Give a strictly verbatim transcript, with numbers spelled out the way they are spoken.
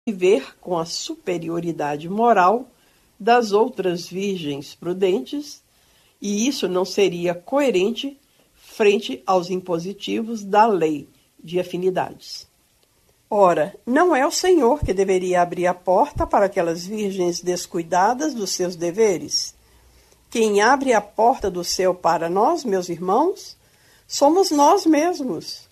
viver com a superioridade moral das outras virgens prudentes, e isso não seria coerente frente aos impositivos da lei de afinidades. Ora, não é o Senhor que deveria abrir a porta para aquelas virgens descuidadas dos seus deveres? Quem abre a porta do céu para nós, meus irmãos, somos nós mesmos.